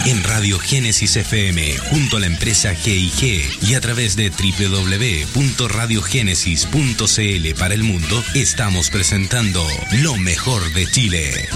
En Radio Génesis FM, junto a la empresa G&G y a través de www.radiogenesis.cl para el mundo, estamos presentando lo mejor de Chile.